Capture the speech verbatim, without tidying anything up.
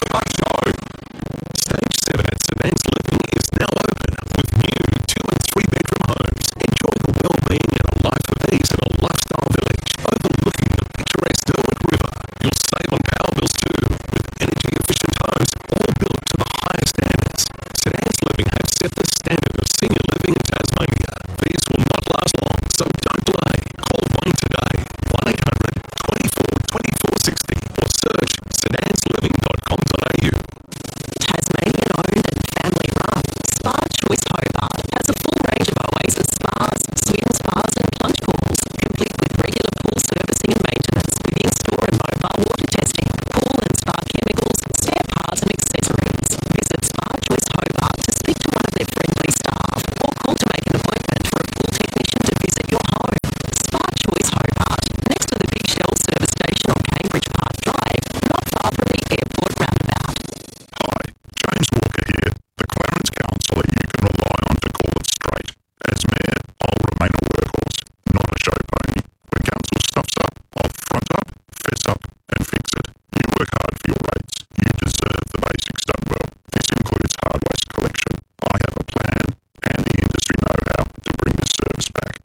Stage seven at Savannah's Living is now open with new two and three bedroom homes. Enjoy the well-being and a life of ease in a lifestyle village overlooking the picturesque Derwent River. You'll save on power bills too with energy-efficient homes all built to the highest standards. Savannah's Living have set the standard of senior living in Tasmania. These will not last long, so don't delay. Call Wayne today, one eight hundred, twenty-four, twenty-four sixty or search sedans living dot com dot a u. Tasmanian owned and family run, Spa Choice Hobart has a full range of Oasis spas, swim spas and plunge pools, complete with regular pool servicing and maintenance with in-store and mobile water testing, pool and spa chemicals, spare parts and accessories. Visit Spa Choice Hobart to speak to one of their friendly staff or call to make an appointment for a pool technician to visit your home. Spa Choice Hobart, next to the Big Shell service station on Cambridge Park Drive, not far from the airport roundabout. Hi, James Walker here, the Clarence counsellor you can rely on to call it straight. As Mayor, I'll remain a workhorse, not a show pony. When council stuffs up, I'll front up, fess up, and fix it. You work hard for your rates. You deserve the basics done well. This includes hard waste collection. I have a plan and the industry know-how to bring this service back.